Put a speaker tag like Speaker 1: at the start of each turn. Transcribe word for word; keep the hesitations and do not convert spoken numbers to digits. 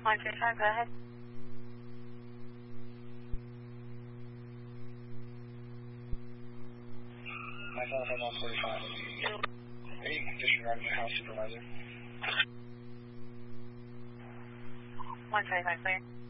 Speaker 1: one thirty-five, go ahead.
Speaker 2: Myself, I'm on forty-five. Hey, disregard my house supervisor.
Speaker 1: one thirty-five, clear.